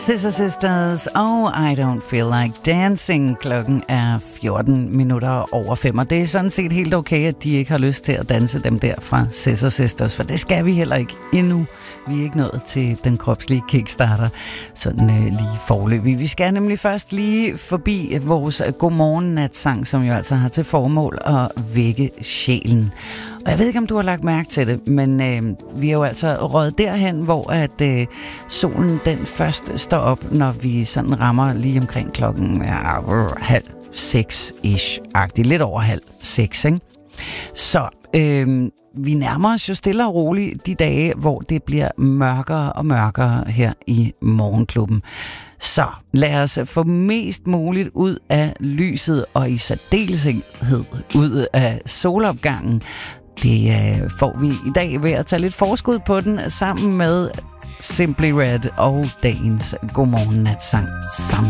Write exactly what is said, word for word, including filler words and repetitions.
Scissor Sisters og I Don't Feel Like Dancing. Klokken er fjorten minutter over fem, og det er sådan set helt okay, at de ikke har lyst til at danse dem der fra Scissor Sisters, for det skal vi heller ikke endnu. Vi er ikke nået til den kropslige kickstarter, sådan øh, lige forløbig. Vi skal nemlig først lige forbi vores godmorgen-natsang, som jo altså har til formål at vække sjælen. Og jeg ved ikke, om du har lagt mærke til det, men øh, vi er jo altså røget derhen, hvor at øh, solen den først står op, når vi sådan rammer lige omkring klokken ja, halv seks-ish-agtigt. Lidt over halv seks, ikke? Så øh, vi nærmer os jo stille og roligt de dage, hvor det bliver mørkere og mørkere her i Morgenklubben. Så lad os få mest muligt ud af lyset, og i særdeleshed ud af solopgangen. Det øh, får vi i dag ved at tage lidt forskud på den sammen med Simply Red og dagens godmorgen natsang sammen.